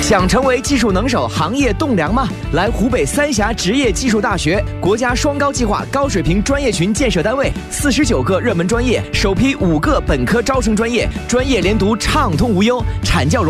想成为技术能手、行业栋梁吗？来湖北三峡职业技术大学，国家双高计划高水平专业群建设单位，49个热门专业，首批5个本科招生专业，专业连读畅通无忧，产教融。